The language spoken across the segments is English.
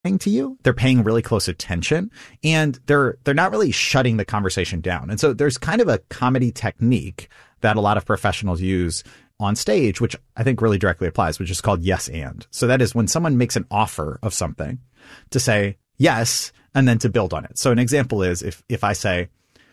to you. They're paying really close attention, and they're not really shutting the conversation down. And so there's kind of a comedy technique that a lot of professionals use on stage, which I think really directly applies, which is called yes and. So that is when someone makes an offer of something, to say yes and then to build on it. So an example is if I say,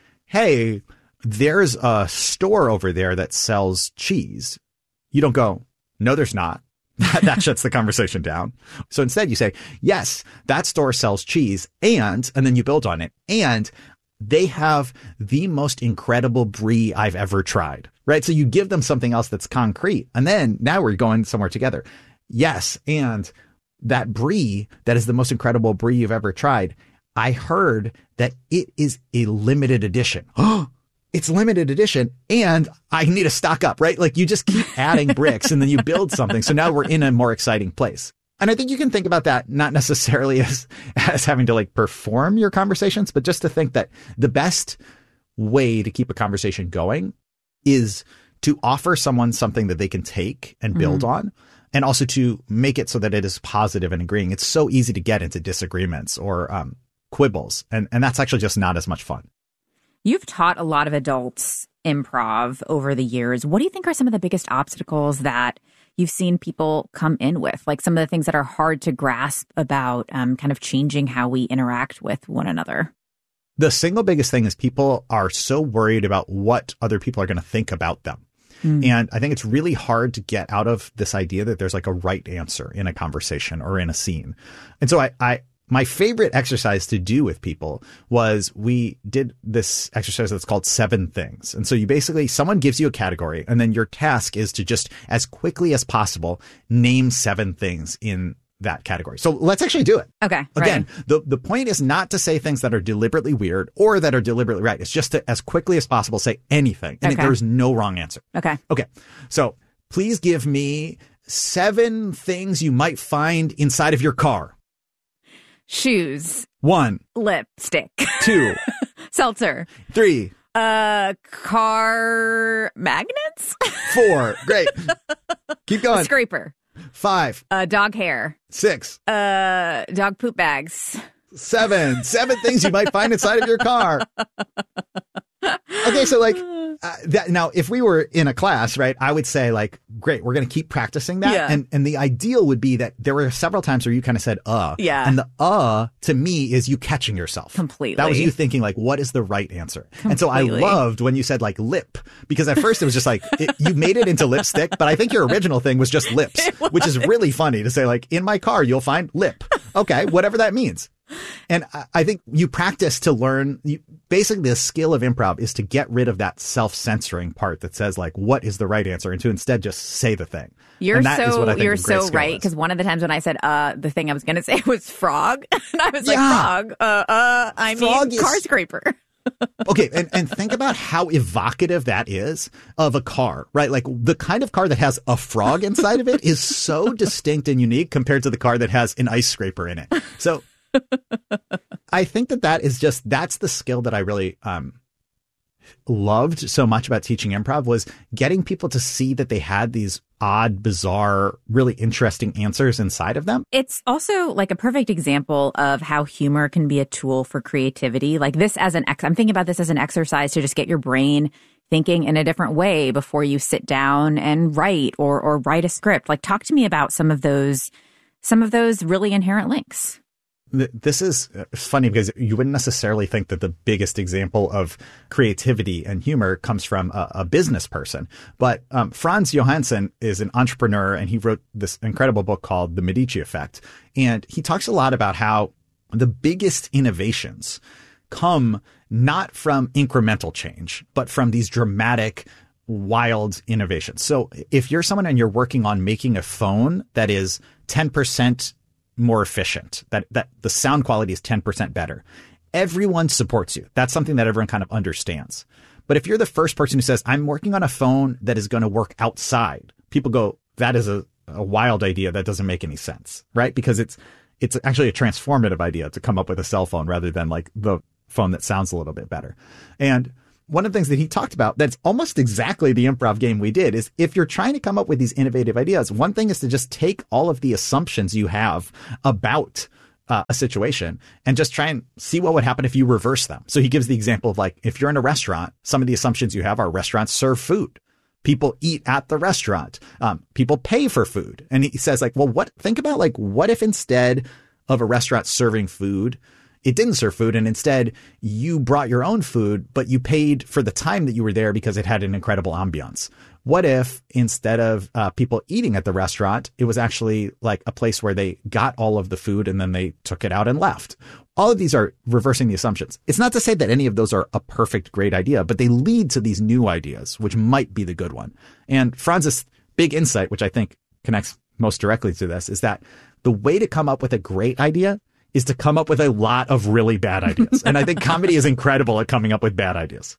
hey, there's a store over there that sells cheese. You don't go, no, there's not. That shuts the conversation down. So instead you say, yes, that store sells cheese, and then you build on it. And they have the most incredible brie I've ever tried, right? So you give them something else that's concrete. And then now we're going somewhere together. Yes. And that brie, that is the most incredible brie you've ever tried. I heard that it is a limited edition. Oh, it's limited edition, and I need to stock up, right? Like you just keep adding bricks and then you build something. So now we're in a more exciting place. And I think you can think about that not necessarily as having to like perform your conversations, but just to think that the best way to keep a conversation going is to offer someone something that they can take and build on, and also to make it so that it is positive and agreeing. It's so easy to get into disagreements or quibbles, and that's actually just not as much fun. You've taught a lot of adults improv over the years. What do you think are some of the biggest obstacles that you've seen people come in with? Like some of the things that are hard to grasp about kind of changing how we interact with one another? The single biggest thing is people are so worried about what other people are going to think about them. And I think it's really hard to get out of this idea that there's like a right answer in a conversation or in a scene. And so my favorite exercise to do with people was we did this exercise that's called 7 things. And so you basically, someone gives you a category, and then your task is to just as quickly as possible name 7 things in that category. So let's actually do it. Okay. Again, the point is not to say things that are deliberately weird or that are deliberately right. It's just to, as quickly as possible, say anything. And there's no wrong answer. Okay. So please give me 7 things you might find inside of your car. Shoes. 1. Lipstick. 2. Seltzer. 3. Car magnets. 4. Great. Keep going. Scraper. 5. Dog hair. 6. Dog poop bags. 7 things you might find inside of your car. Okay, so like that. Now, if we were in a class, right, I would say like, great, we're going to keep practicing that. Yeah. And the ideal would be that there were several times where you kind of said, Yeah. And the to me is you catching yourself. Completely. That was you thinking like, what is the right answer? Completely. And so I loved when you said like lip, because at first it was just like, you made it into lipstick, but I think your original thing was just lips, which is really funny to say like, in my car, you'll find lip. Okay, whatever that means. And I think you practice to learn. Basically, the skill of improv is to get rid of that self-censoring part that says like, what is the right answer? And to instead just say the thing. You're so right. Because one of the times when I said the thing I was going to say was frog. And I was like, frog. I mean, car scraper. Okay. And think about how evocative that is of a car, right? Like the kind of car that has a frog inside of it is so distinct and unique compared to the car that has an ice scraper in it. So I think that's the skill that I really loved so much about teaching improv, was getting people to see that they had these odd, bizarre, really interesting answers inside of them. It's also like a perfect example of how humor can be a tool for creativity. Like this I'm thinking about this as an exercise to just get your brain thinking in a different way before you sit down and write or write a script. Like talk to me about some of those really inherent links. This is funny because you wouldn't necessarily think that the biggest example of creativity and humor comes from a business person. But Franz Johansson is an entrepreneur, and he wrote this incredible book called The Medici Effect. And he talks a lot about how the biggest innovations come not from incremental change, but from these dramatic, wild innovations. So if you're someone and you're working on making a phone that is 10% more efficient, that the sound quality is 10% better, everyone supports you. That's something that everyone kind of understands. But if you're the first person who says, I'm working on a phone that is going to work outside, people go, that is a wild idea. That doesn't make any sense, right? Because it's actually a transformative idea to come up with a cell phone rather than like the phone that sounds a little bit better. And one of the things that he talked about that's almost exactly the improv game we did is if you're trying to come up with these innovative ideas, one thing is to just take all of the assumptions you have about a situation and just try and see what would happen if you reverse them. So he gives the example of like, if you're in a restaurant, some of the assumptions you have are restaurants serve food. People eat at the restaurant. People pay for food. And he says like, well, think about like, what if instead of a restaurant serving food, it didn't serve food, and instead you brought your own food, but you paid for the time that you were there because it had an incredible ambiance? What if instead of people eating at the restaurant, it was actually like a place where they got all of the food and then they took it out and left? All of these are reversing the assumptions. It's not to say that any of those are a perfect, great idea, but they lead to these new ideas, which might be the good one. And Franz's big insight, which I think connects most directly to this, is that the way to come up with a great idea is to come up with a lot of really bad ideas. And I think comedy is incredible at coming up with bad ideas.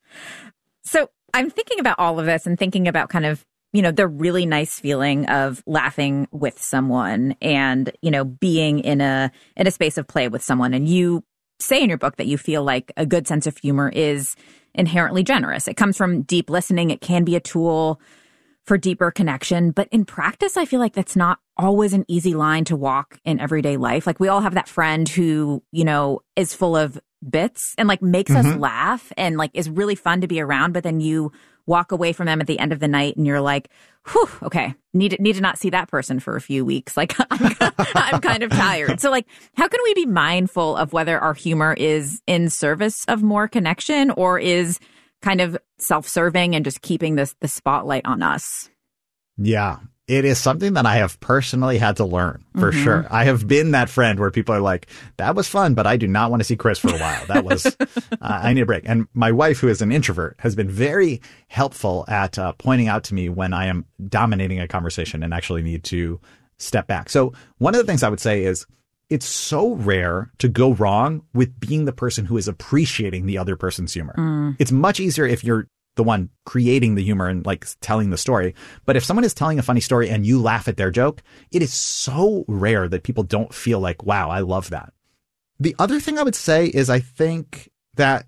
So I'm thinking about all of this and thinking about kind of, the really nice feeling of laughing with someone and, being in a space of play with someone. And you say in your book that you feel like a good sense of humor is inherently generous. It comes from deep listening. It can be a tool for deeper connection. But in practice, I feel like that's not always an easy line to walk in everyday life. Like we all have that friend who, is full of bits and like makes us laugh and like is really fun to be around. But then you walk away from them at the end of the night and you're like, whew, okay, need to not see that person for a few weeks. Like I'm kind of tired. So like, how can we be mindful of whether our humor is in service of more connection or is kind of self-serving and just keeping the spotlight on us? Yeah, it is something that I have personally had to learn for sure. I have been that friend where people are like, that was fun, but I do not want to see Chris for a while. That was, I need a break. And my wife, who is an introvert, has been very helpful at pointing out to me when I am dominating a conversation and actually need to step back. So one of the things I would say is, it's so rare to go wrong with being the person who is appreciating the other person's humor. It's much easier if you're the one creating the humor and like telling the story. But if someone is telling a funny story and you laugh at their joke, it is so rare that people don't feel like, wow, I love that. The other thing I would say is I think that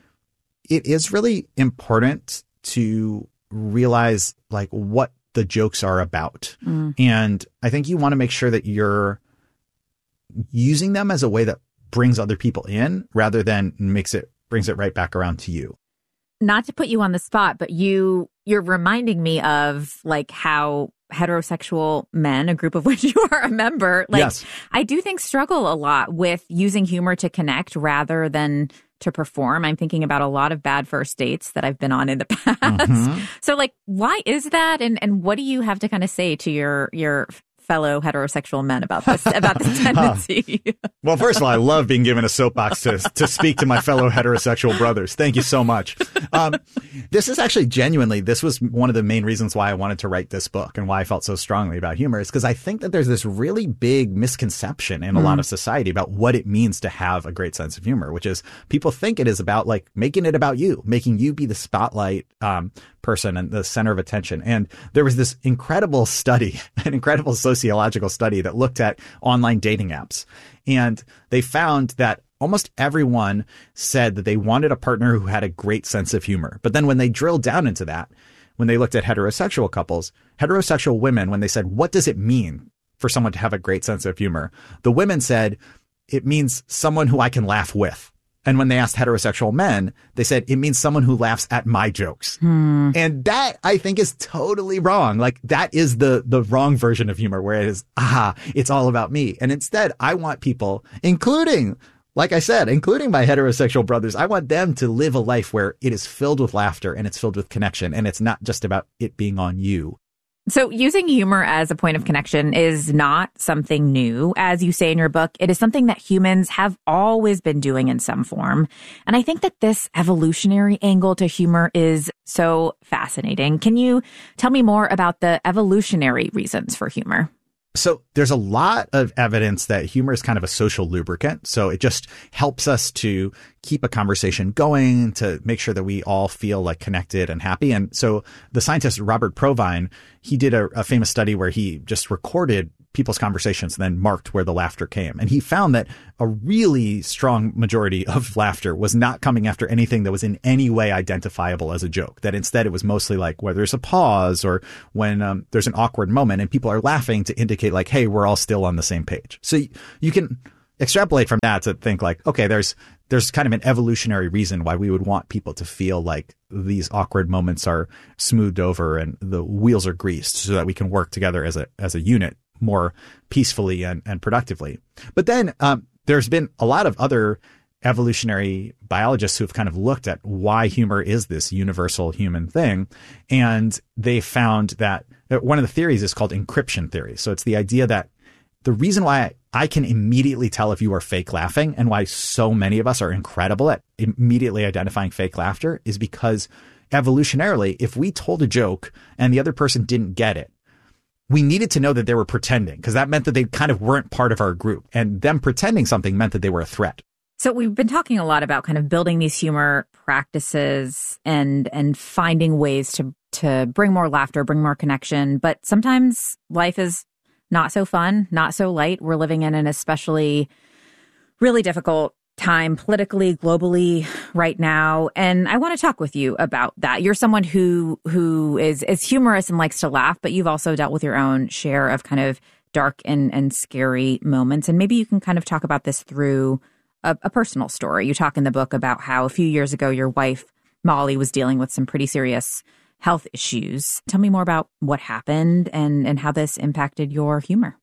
it is really important to realize like what the jokes are about. And I think you want to make sure that you're using them as a way that brings other people in rather than brings it right back around to you. Not to put you on the spot, but you're reminding me of like how heterosexual men, a group of which you are a member, like yes. I do think struggle a lot with using humor to connect rather than to perform. I'm thinking about a lot of bad first dates that I've been on in the past. So like, why is that? And what do you have to kind of say to your fellow heterosexual men about this tendency? Well, first of all, I love being given a soapbox to speak to my fellow heterosexual brothers. Thank you so much. This is actually this was one of the main reasons why I wanted to write this book and why I felt so strongly about humor is because I think that there's this really big misconception in a lot of society about what it means to have a great sense of humor, which is people think it is about like making it about you, making you be the spotlight person and the center of attention. And there was this incredible study, an incredible sociological study that looked at online dating apps. And they found that almost everyone said that they wanted a partner who had a great sense of humor. But then when they drilled down into that, when they looked at heterosexual couples, heterosexual women, when they said, what does it mean for someone to have a great sense of humor? The women said, it means someone who I can laugh with. And when they asked heterosexual men, they said, it means someone who laughs at my jokes. And that, I think, is totally wrong. Like, that is the wrong version of humor, where it is, it's all about me. And instead, I want people, including, like I said, including my heterosexual brothers, I want them to live a life where it is filled with laughter and it's filled with connection. And it's not just about it being on you. So using humor as a point of connection is not something new. As you say in your book, it is something that humans have always been doing in some form. And I think that this evolutionary angle to humor is so fascinating. Can you tell me more about the evolutionary reasons for humor? So there's a lot of evidence that humor is kind of a social lubricant. So it just helps us to keep a conversation going, to make sure that we all feel like connected and happy. And so the scientist Robert Provine, he did a famous study where he just recorded people's conversations and then marked where the laughter came. And he found that a really strong majority of laughter was not coming after anything that was in any way identifiable as a joke, that instead it was mostly like where there's a pause or when there's an awkward moment and people are laughing to indicate like, hey, we're all still on the same page. So you can extrapolate from that to think like, okay, there's kind of an evolutionary reason why we would want people to feel like these awkward moments are smoothed over and the wheels are greased so that we can work together as a unit more peacefully and productively. But then there's been a lot of other evolutionary biologists who have kind of looked at why humor is this universal human thing. And they found that one of the theories is called encryption theory. So it's the idea that the reason why I can immediately tell if you are fake laughing and why so many of us are incredible at immediately identifying fake laughter is because evolutionarily, if we told a joke and the other person didn't get it, we needed to know that they were pretending because that meant that they kind of weren't part of our group. And them pretending something meant that they were a threat. So we've been talking a lot about kind of building these humor practices and finding ways to bring more laughter, bring more connection. But sometimes life is not so fun, not so light. We're living in an especially really difficult time politically, globally right now. And I want to talk with you about that. You're someone who is humorous and likes to laugh, but you've also dealt with your own share of kind of dark and scary moments. And maybe you can kind of talk about this through a personal story. You talk in the book about how a few years ago, your wife, Molly, was dealing with some pretty serious health issues. Tell me more about what happened and how this impacted your humor.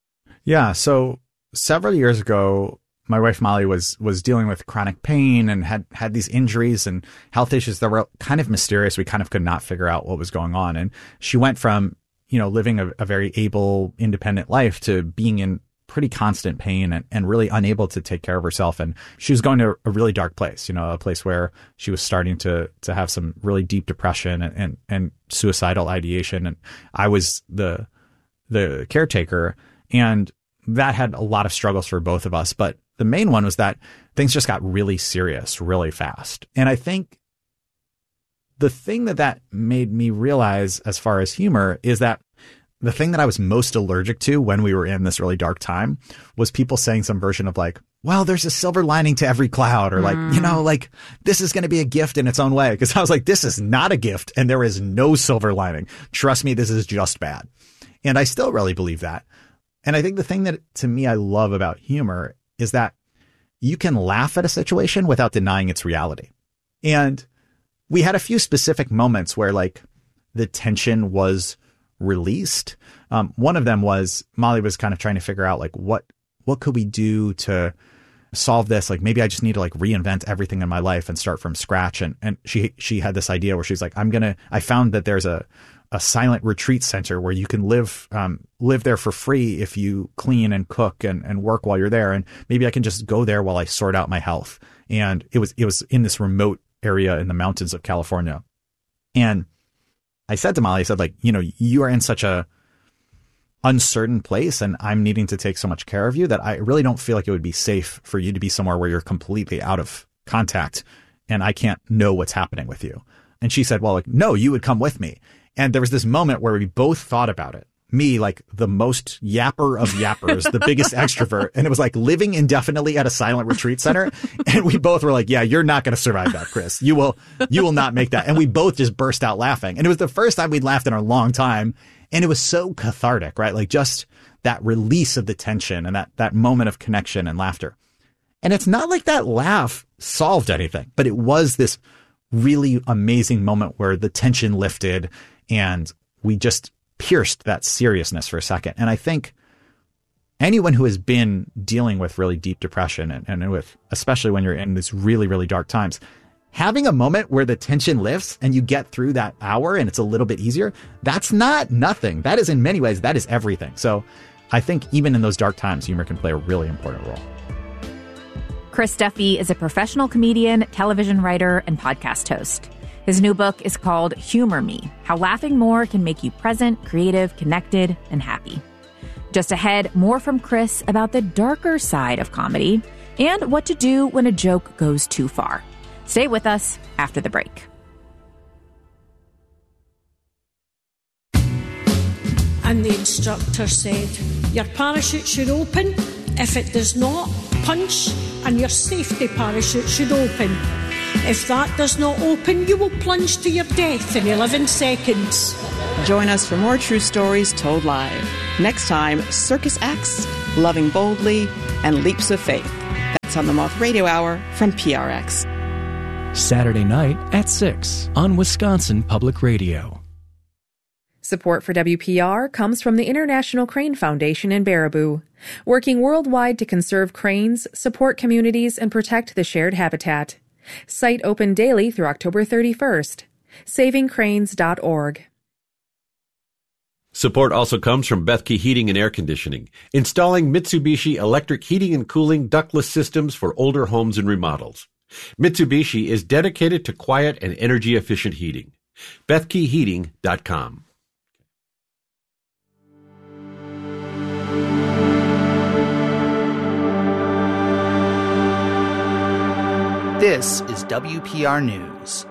Yeah. So several years ago, my wife, Molly, was dealing with chronic pain and had these injuries and health issues that were kind of mysterious. We kind of could not figure out what was going on. And she went from, living a very able, independent life to being in pretty constant pain and really unable to take care of herself. And she was going to a really dark place, a place where she was starting to have some really deep depression and suicidal ideation. And I was the caretaker, and that had a lot of struggles for both of us. But the main one was that things just got really serious really fast. And I think the thing that made me realize as far as humor is that the thing that I was most allergic to when we were in this really dark time was people saying some version of like, well, there's a silver lining to every cloud, or like, this is going to be a gift in its own way. Because I was like, this is not a gift and there is no silver lining. Trust me, this is just bad. And I still really believe that. And I think the thing that to me I love about humor is that you can laugh at a situation without denying its reality. And we had a few specific moments where like the tension was released. One of them was Molly was kind of trying to figure out like what could we do to solve this? Like maybe I just need to like reinvent everything in my life and start from scratch. And she had this idea where she's like, I found that there's a silent retreat center where you can live there for free if you clean and cook and work while you're there. And maybe I can just go there while I sort out my health. And it was in this remote area in the mountains of California. And I said to Molly, I said, like, you are in such a uncertain place and I'm needing to take so much care of you that I really don't feel like it would be safe for you to be somewhere where you're completely out of contact and I can't know what's happening with you. And she said, well, like, no, you would come with me. And there was this moment where we both thought about it. Me, like the most yapper of yappers, the biggest extrovert. And it was like living indefinitely at a silent retreat center. And we both were like, yeah, you're not going to survive that, Chris. You will not make that. And we both just burst out laughing. And it was the first time we'd laughed in a long time. And it was so cathartic, right? Like just that release of the tension and that moment of connection and laughter. And it's not like that laugh solved anything, but it was this really amazing moment where the tension lifted and we just pierced that seriousness for a second. And I think anyone who has been dealing with really deep depression and with, especially when you're in these really, really dark times, having a moment where the tension lifts and you get through that hour and it's a little bit easier, that's not nothing. That is in many ways, that is everything. So I think even in those dark times, humor can play a really important role. Chris Duffy is a professional comedian, television writer, and podcast host. His new book is called Humor Me: How Laughing More Can Make You Present, Creative, Connected, and Happy. Just ahead, more from Chris about the darker side of comedy and what to do when a joke goes too far. Stay with us after the break. And the instructor said, your parachute should open. If it does not, punch, and your safety parachute should open. If that does not open, you will plunge to your death in 11 seconds. Join us for more true stories told live. Next time, circus acts Loving Boldly, and Leaps of Faith. That's on the Moth Radio Hour from PRX. Saturday night at 6 on Wisconsin Public Radio. Support for WPR comes from the International Crane Foundation in Baraboo, working worldwide to conserve cranes, support communities, and protect the shared habitat. Site open daily through October 31st. SavingCranes.org. Support also comes from Bethke Heating and Air Conditioning, installing Mitsubishi electric heating and cooling ductless systems for older homes and remodels. Mitsubishi is dedicated to quiet and energy-efficient heating. BethkeHeating.com. This is WPR News.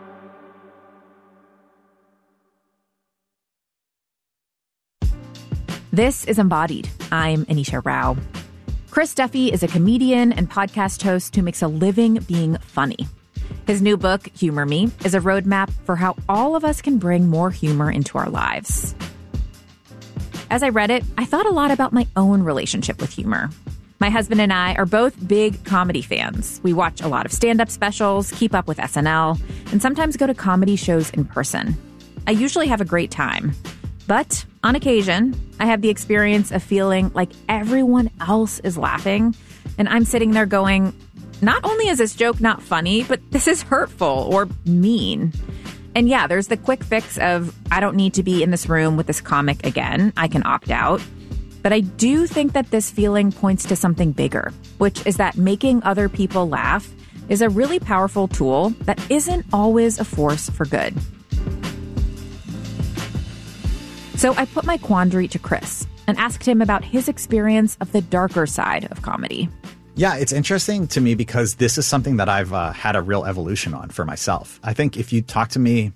This is Embodied. I'm Anisha Rao. Chris Duffy is a comedian and podcast host who makes a living being funny. His new book, Humor Me, is a roadmap for how all of us can bring more humor into our lives. As I read it, I thought a lot about my own relationship with humor. My husband and I are both big comedy fans. We watch a lot of stand-up specials, keep up with SNL, and sometimes go to comedy shows in person. I usually have a great time. But on occasion, I have the experience of feeling like everyone else is laughing, and I'm sitting there going, not only is this joke not funny, but this is hurtful or mean. And yeah, there's the quick fix of, I don't need to be in this room with this comic again. I can opt out. But I do think that this feeling points to something bigger, which is that making other people laugh is a really powerful tool that isn't always a force for good. So I put my quandary to Chris and asked him about his experience of the darker side of comedy. Yeah, it's interesting to me because this is something that I've had a real evolution on for myself. I think if you talked to me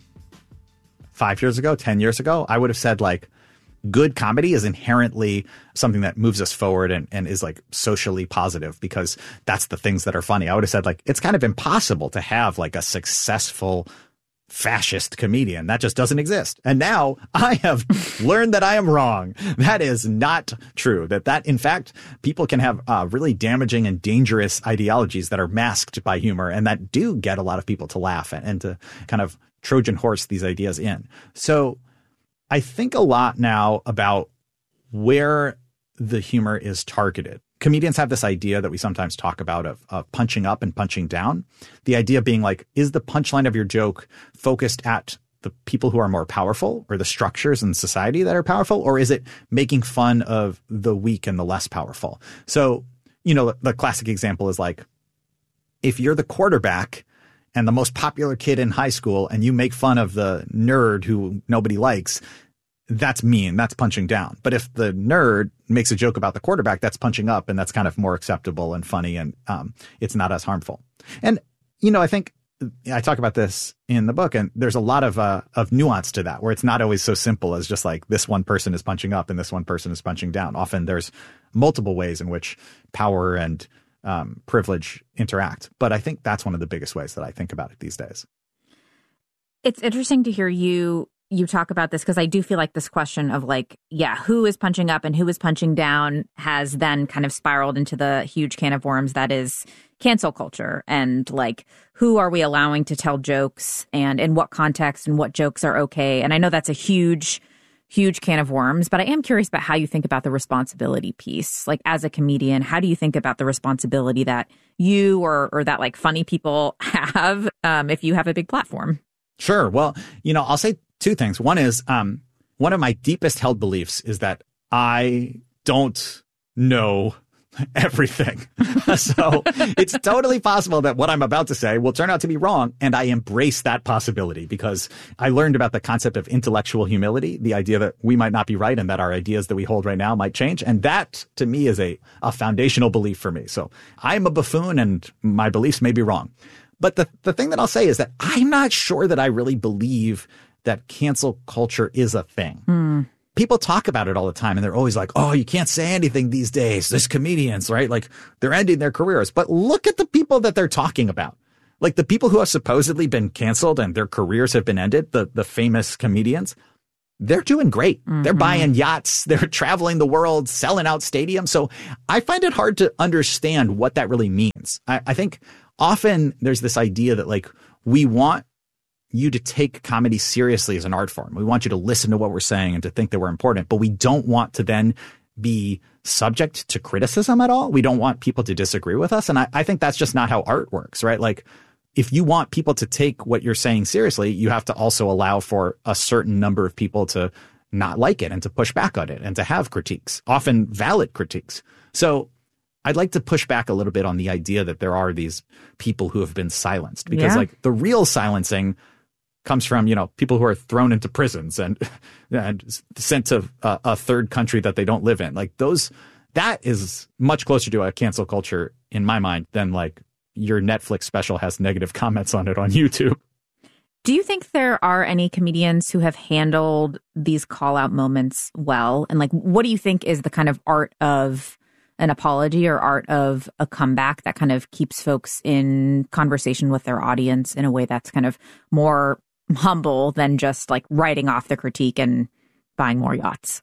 5 years ago, 10 years ago, I would have said like, good comedy is inherently something that moves us forward and is like socially positive because that's the things that are funny. I would have said like, it's kind of impossible to have like a successful fascist comedian. That just doesn't exist. And now I have learned that I am wrong. That is not true. That in fact, people can have really damaging and dangerous ideologies that are masked by humor and that do get a lot of people to laugh and to kind of Trojan horse these ideas in. So I think a lot now about where the humor is targeted. Comedians have this idea that we sometimes talk about of punching up and punching down. The idea being like, is the punchline of your joke focused at the people who are more powerful or the structures in society that are powerful? Or is it making fun of the weak and the less powerful? So, you know, the classic example is like, if you're the quarterback and the most popular kid in high school and you make fun of the nerd who nobody likes, that's mean. That's punching down. But if the nerd makes a joke about the quarterback, that's punching up, and that's kind of more acceptable and funny, and it's not as harmful. And, you know, I think I talk about this in the book, and there's a lot of nuance to that, where it's not always so simple as just like this one person is punching up and this one person is punching down. Often there's multiple ways in which power and privilege interact. But I think that's one of the biggest ways that I think about it these days. It's interesting to hear you talk about this because I do feel like this question of like, yeah, who is punching up and who is punching down has then kind of spiraled into the huge can of worms that is cancel culture and like, who are we allowing to tell jokes and in what context and what jokes are okay. And I know that's a huge can of worms, but I am curious about how you think about the responsibility piece. Like as a comedian, how do you think about the responsibility that you or that like funny people have if you have a big platform? Sure. Well, you know, I'll say two things. One is one of my deepest held beliefs is that I don't know everything. So it's totally possible that what I'm about to say will turn out to be wrong. And I embrace that possibility because I learned about the concept of intellectual humility, the idea that we might not be right and that our ideas that we hold right now might change. And that to me is a foundational belief for me. So I'm a buffoon and my beliefs may be wrong. But the thing that I'll say is that I'm not sure that I really believe that cancel culture is a thing. People talk about it all the time and they're always like, oh, you can't say anything these days. There's comedians, right? Like they're ending their careers. But look at the people that they're talking about. Like the people who have supposedly been canceled and their careers have been ended, the famous comedians, they're doing great. They're buying yachts. They're traveling the world, selling out stadiums. So I find it hard to understand what that really means. I think often there's this idea that like we want you to take comedy seriously as an art form. We want you to listen to what we're saying and to think that we're important, but we don't want to then be subject to criticism at all. We don't want people to disagree with us. And I think that's just not how art works, right? Like if you want people to take what you're saying seriously, you have to also allow for a certain number of people to not like it and to push back on it and to have critiques, often valid critiques. So I'd like to push back a little bit on the idea that there are these people who have been silenced, because like the real silencing comes from, you know, people who are thrown into prisons and sent to a third country that they don't live in. Like that is much closer to a cancel culture in my mind than like your Netflix special has negative comments on it on YouTube. Do you think there are any comedians who have handled these call out moments well? And like, what do you think is the kind of art of an apology or art of a comeback that kind of keeps folks in conversation with their audience in a way that's kind of more humble than just like writing off the critique and buying more yachts?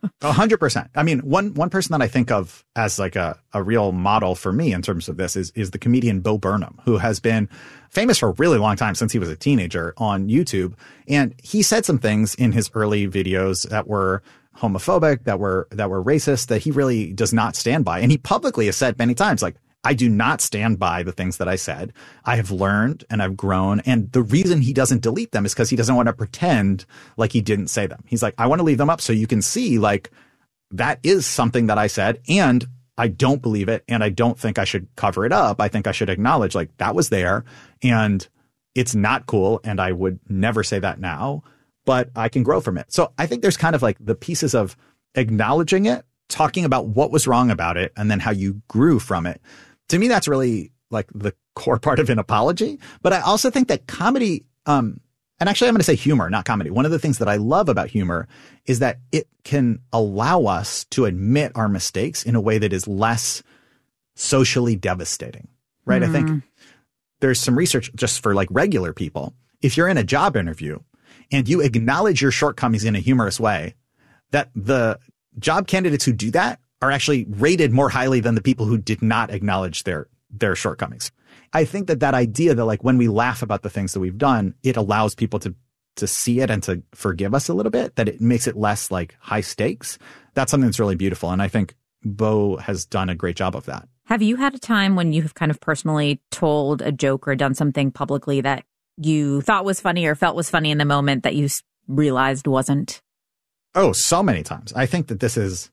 100%. I mean, one person that I think of as like a real model for me in terms of this is the comedian Bo Burnham, who has been famous for a really long time since he was a teenager on YouTube. And he said some things in his early videos that were homophobic, that were racist, that he really does not stand by. And he publicly has said many times, like, I do not stand by the things that I said. I have learned and I've grown. And the reason he doesn't delete them is because he doesn't want to pretend like he didn't say them. He's like, I want to leave them up so you can see like that is something that I said and I don't believe it. And I don't think I should cover it up. I think I should acknowledge like that was there and it's not cool. And I would never say that now, but I can grow from it. So I think there's kind of like the pieces of acknowledging it, talking about what was wrong about it, and then how you grew from it. To me, that's really like the core part of an apology. But I also think that comedy, and actually I'm going to say humor, not comedy. One of the things that I love about humor is that it can allow us to admit our mistakes in a way that is less socially devastating, right? I think there's some research just for like regular people. If you're in a job interview and you acknowledge your shortcomings in a humorous way, that the job candidates who do that are actually rated more highly than the people who did not acknowledge their shortcomings. I think that idea that like when we laugh about the things that we've done, it allows people to see it and to forgive us a little bit, that it makes it less like high stakes. That's something that's really beautiful. And I think Bo has done a great job of that. Have you had a time when you have kind of personally told a joke or done something publicly that you thought was funny or felt was funny in the moment that you realized wasn't? Oh, so many times. I think that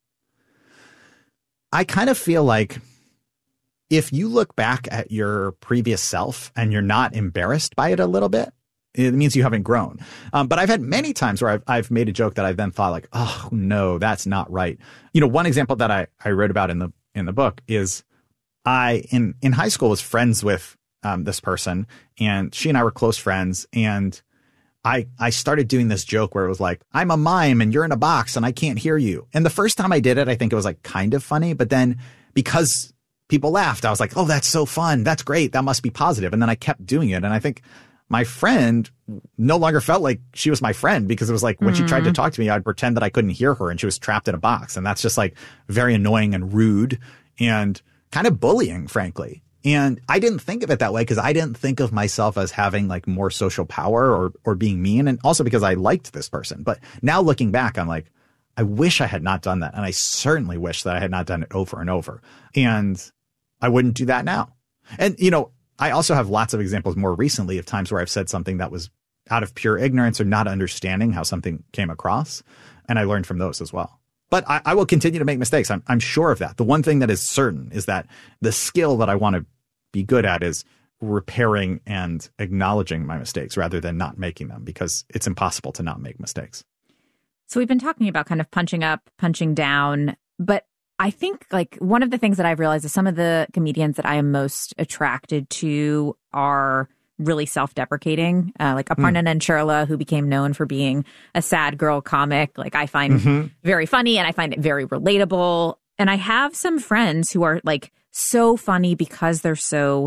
I kind of feel like if you look back at your previous self and you're not embarrassed by it a little bit, it means you haven't grown. But I've had many times where I've made a joke that I've then thought like, oh no, that's not right. You know, one example that I wrote about in the book is I in high school was friends with this person, and she and I were close friends, and I started doing this joke where it was like, I'm a mime and you're in a box and I can't hear you. And the first time I did it, I think it was like kind of funny. But then because people laughed, I was like, oh, that's so fun. That's great. That must be positive. And then I kept doing it. And I think my friend no longer felt like she was my friend, because it was like when she tried to talk to me, I'd pretend that I couldn't hear her and she was trapped in a box. And that's just like very annoying and rude and kind of bullying, frankly. And I didn't think of it that way because I didn't think of myself as having like more social power or being mean. And also because I liked this person. But now looking back, I'm like, I wish I had not done that. And I certainly wish that I had not done it over and over. And I wouldn't do that now. And, you know, I also have lots of examples more recently of times where I've said something that was out of pure ignorance or not understanding how something came across. And I learned from those as well. But I will continue to make mistakes. I'm sure of that. The one thing that is certain is that the skill that I want to be good at is repairing and acknowledging my mistakes rather than not making them, because it's impossible to not make mistakes. So we've been talking about kind of punching up, punching down, but I think like one of the things that I've realized is some of the comedians that I am most attracted to are really self-deprecating, like Aparna Nancherla, who became known for being a sad girl comic. Like I find very funny and I find it very relatable. And I have some friends who are like so funny because they're so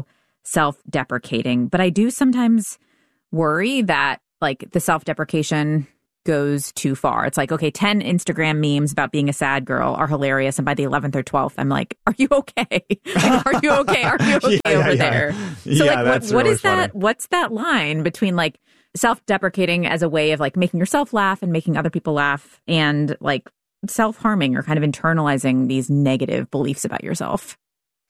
self-deprecating. But I do sometimes worry that like the self-deprecation goes too far. It's like, okay, 10 Instagram memes about being a sad girl are hilarious. And by the 11th or 12th, I'm like, are you okay? Like, are you okay? Are you okay over there? So like, what is that? What's that line between like self-deprecating as a way of like making yourself laugh and making other people laugh, and like self-harming or kind of internalizing these negative beliefs about yourself?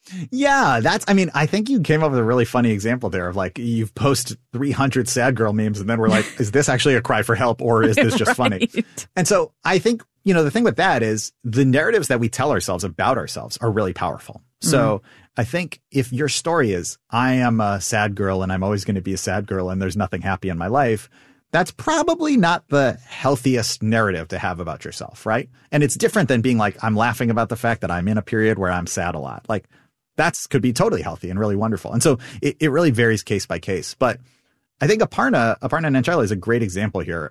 Yeah, I think you came up with a really funny example there of like, you've posted 300 sad girl memes and then we're like, is this actually a cry for help or is this just funny? And so I think, the thing with that is the narratives that we tell ourselves about ourselves are really powerful. So I think if your story is, I am a sad girl and I'm always going to be a sad girl and there's nothing happy in my life, that's probably not the healthiest narrative to have about yourself, right? And it's different than being like, I'm laughing about the fact that I'm in a period where I'm sad a lot. Like, could be totally healthy and really wonderful. And so it really varies case by case. But I think Aparna Nancherla is a great example here.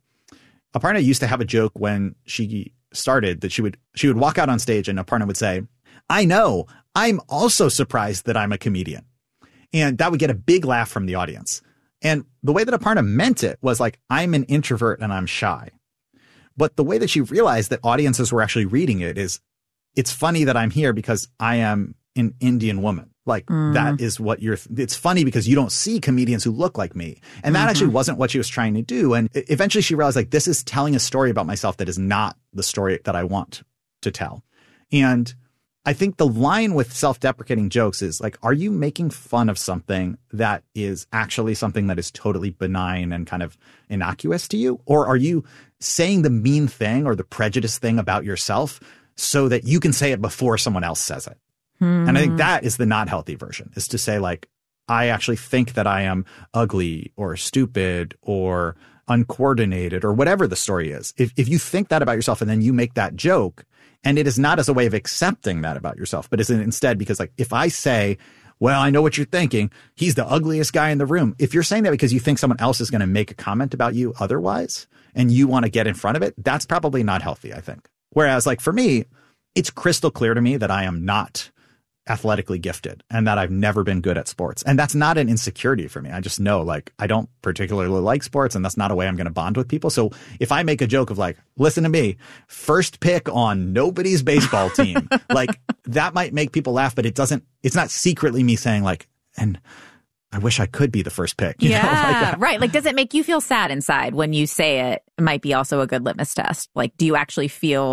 Aparna used to have a joke when she started that she would walk out on stage and Aparna would say, I know, I'm also surprised that I'm a comedian. And that would get a big laugh from the audience. And the way that Aparna meant it was like, I'm an introvert and I'm shy. But the way that she realized that audiences were actually reading it is, it's funny that I'm here because I am an Indian woman. Like that is what it's funny because you don't see comedians who look like me. And that actually wasn't what she was trying to do. And eventually she realized like, this is telling a story about myself that is not the story that I want to tell. And I think the line with self-deprecating jokes is like, are you making fun of something that is actually something that is totally benign and kind of innocuous to you? Or are you saying the mean thing or the prejudiced thing about yourself so that you can say it before someone else says it? And I think that is the not healthy version, is to say like, I actually think that I am ugly or stupid or uncoordinated or whatever the story is. If you think that about yourself and then you make that joke, and it is not as a way of accepting that about yourself, but is instead because like, if I say, well, I know what you're thinking, he's the ugliest guy in the room. If you're saying that because you think someone else is going to make a comment about you otherwise, and you want to get in front of it, that's probably not healthy, I think. Whereas like for me, it's crystal clear to me that I am not athletically gifted and that I've never been good at sports. And that's not an insecurity for me. I just know like I don't particularly like sports and that's not a way I'm going to bond with people. So if I make a joke of like, listen to me, first pick on nobody's baseball team, like that might make people laugh, but it's not secretly me saying like, and I wish I could be the first pick. You know? Like, right. Like, does it make you feel sad inside when you say it? It might be also a good litmus test. Like, do you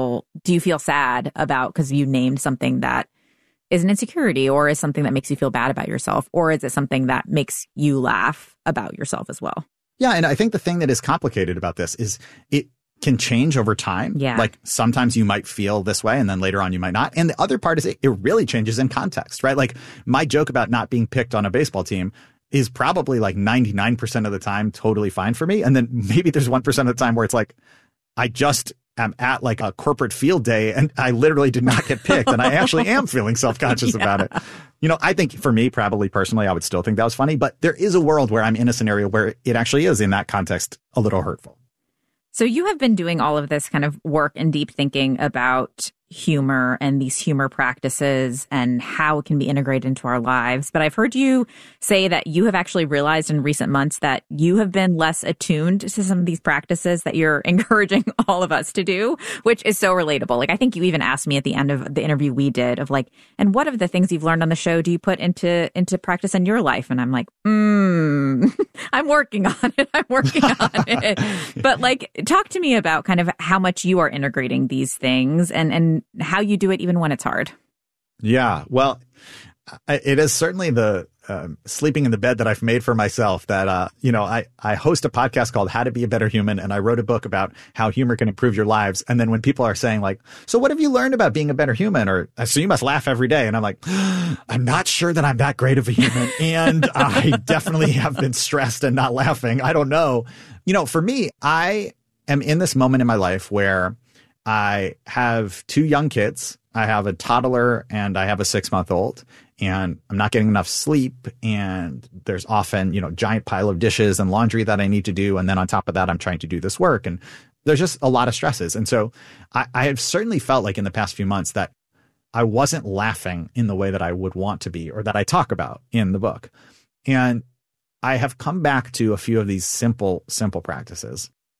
feel sad about, because you named something that is an insecurity or is something that makes you feel bad about yourself? Or is it something that makes you laugh about yourself as well? Yeah. And I think the thing that is complicated about this is it can change over time. Yeah. Like sometimes you might feel this way and then later on you might not. And the other part is it really changes in context, right? Like my joke about not being picked on a baseball team is probably like 99% of the time totally fine for me. And then maybe there's 1% of the time where it's like, I just am at like a corporate field day and I literally did not get picked and I actually am feeling self-conscious about it. You know, I think for me, probably personally, I would still think that was funny, but there is a world where I'm in a scenario where it actually is in that context a little hurtful. So you have been doing all of this kind of work and deep thinking about humor and these humor practices and how it can be integrated into our lives. But I've heard you say that you have actually realized in recent months that you have been less attuned to some of these practices that you're encouraging all of us to do, which is so relatable. Like, I think you even asked me at the end of the interview we did of like, and what of the things you've learned on the show do you put into practice in your life? And I'm like, I'm working on it. I'm working on it. But like, talk to me about kind of how much you are integrating these things and how you do it even when it's hard. Yeah, well, it is certainly the sleeping in the bed that I've made for myself that, I host a podcast called How to Be a Better Human. And I wrote a book about how humor can improve your lives. And then when people are saying like, so what have you learned about being a better human? Or so you must laugh every day. And I'm like, I'm not sure that I'm that great of a human. And I definitely have been stressed and not laughing. I don't know. You know, for me, I am in this moment in my life where I have 2 young kids. I have a toddler and I have a 6-month-old, and I'm not getting enough sleep. And there's often, giant pile of dishes and laundry that I need to do. And then on top of that, I'm trying to do this work, and there's just a lot of stresses. And so I have certainly felt like in the past few months that I wasn't laughing in the way that I would want to be, or that I talk about in the book. And I have come back to a few of these simple practices.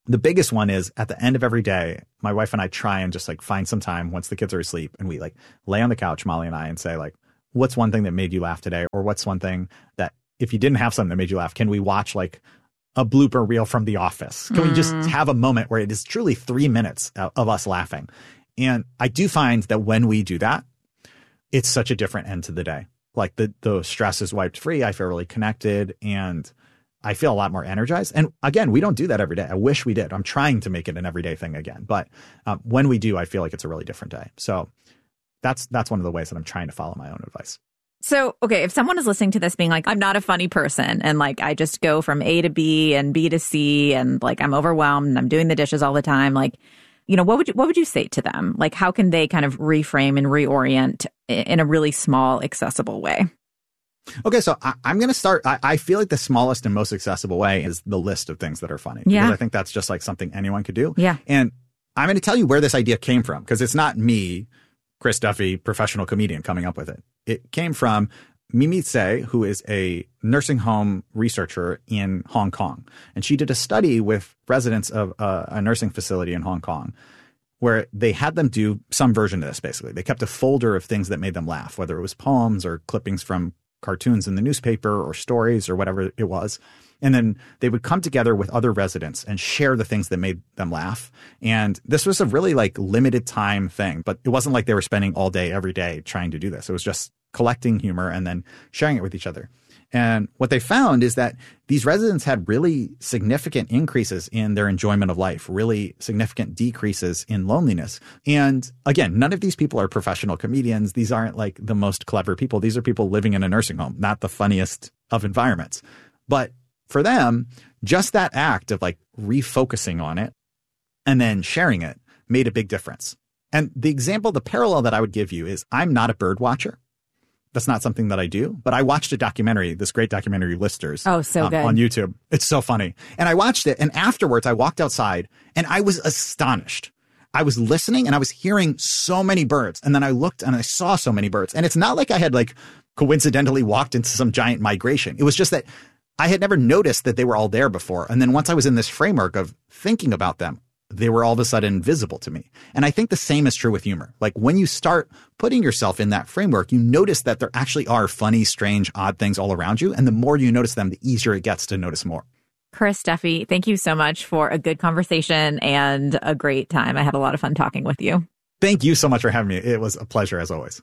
The biggest one is at the end of every day, my wife and I try and just like find some time once the kids are asleep, and we like lay on the couch, Molly and I, and say like, what's one thing that made you laugh today? Or what's one thing that if you didn't have something that made you laugh, can we watch like a blooper reel from The Office? Can we just have a moment where it is truly 3 minutes of us laughing? And I do find that when we do that, it's such a different end to the day. Like the stress is wiped free. I feel really connected and I feel a lot more energized. And again, we don't do that every day. I wish we did. I'm trying to make it an everyday thing again. But when we do, I feel like it's a really different day. So that's one of the ways that I'm trying to follow my own advice. So, okay, if someone is listening to this being like, I'm not a funny person and like I just go from A to B and B to C and like I'm overwhelmed and I'm doing the dishes all the time, like, you know, what would you say to them? Like, how can they kind of reframe and reorient in a really small, accessible way? Okay, so I'm going to start. I feel like the smallest and most accessible way is the list of things that are funny. Yeah. Because I think that's just like something anyone could do. Yeah. And I'm going to tell you where this idea came from, because it's not me, Chris Duffy, professional comedian, coming up with it. It came from Mimi Tsai, who is a nursing home researcher in Hong Kong. And she did a study with residents of a nursing facility in Hong Kong where they had them do some version of this, basically. They kept a folder of things that made them laugh, whether it was poems or clippings from cartoons in the newspaper or stories or whatever it was. And then they would come together with other residents and share the things that made them laugh. And this was a really like limited time thing, but it wasn't like they were spending all day, every day trying to do this. It was just collecting humor and then sharing it with each other. And what they found is that these residents had really significant increases in their enjoyment of life, really significant decreases in loneliness. And again, none of these people are professional comedians. These aren't like the most clever people. These are people living in a nursing home, not the funniest of environments. But for them, just that act of like refocusing on it and then sharing it made a big difference. And the parallel that I would give you is I'm not a bird watcher. That's not something that I do, but I watched a documentary, this great documentary, Listers. Oh, so good. On YouTube. It's so funny. And I watched it, and afterwards I walked outside and I was astonished. I was listening and I was hearing so many birds. And then I looked and I saw so many birds. And it's not like I had like coincidentally walked into some giant migration. It was just that I had never noticed that they were all there before. And then once I was in this framework of thinking about them, they were all of a sudden visible to me. And I think the same is true with humor. Like when you start putting yourself in that framework, you notice that there actually are funny, strange, odd things all around you. And the more you notice them, the easier it gets to notice more. Chris Duffy, thank you so much for a good conversation and a great time. I had a lot of fun talking with you. Thank you so much for having me. It was a pleasure as always.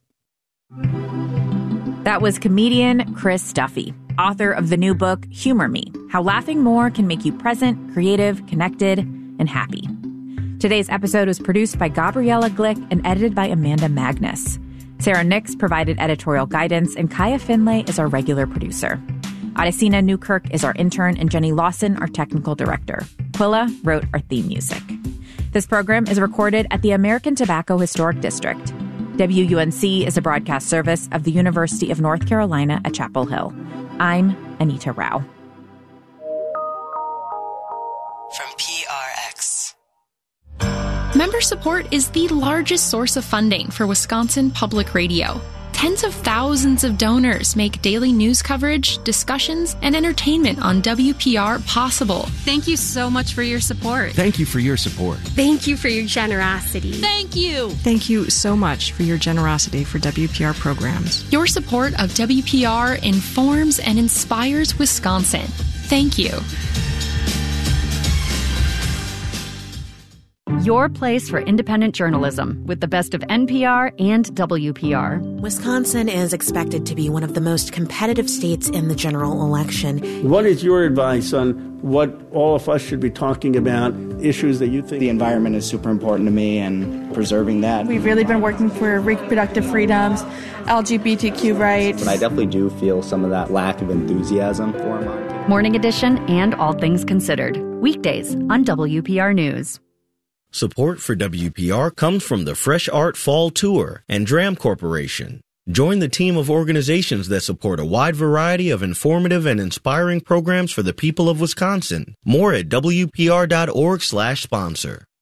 That was comedian Chris Duffy, author of the new book, Humor Me, How Laughing More Can Make You Present, Creative, Connected, and Happy. Today's episode was produced by Gabriella Glick and edited by Amanda Magnus. Sarah Nix provided editorial guidance, and Kaya Finlay is our regular producer. Adesina Newkirk is our intern, and Jenny Lawson, our technical director. Quilla wrote our theme music. This program is recorded at the American Tobacco Historic District. WUNC is a broadcast service of the University of North Carolina at Chapel Hill. I'm Anita Rao. From PRX. Member support is the largest source of funding for Wisconsin Public Radio. Tens of thousands of donors make daily news coverage, discussions, and entertainment on WPR possible. Thank you so much for your support. Thank you for your support. Thank you for your generosity. Thank you. Thank you so much for your generosity for WPR programs. Your support of WPR informs and inspires Wisconsin. Thank you. Your place for independent journalism with the best of NPR and WPR. Wisconsin is expected to be one of the most competitive states in the general election. What is your advice on what all of us should be talking about, issues that you think? The environment is super important to me and preserving that. We've really been working for reproductive freedoms, LGBTQ rights. But I definitely do feel some of that lack of enthusiasm for them. Morning Edition and All Things Considered. Weekdays on WPR News. Support for WPR comes from the Fresh Art Fall Tour and Dram Corporation. Join the team of organizations that support a wide variety of informative and inspiring programs for the people of Wisconsin. More at WPR.org/sponsor.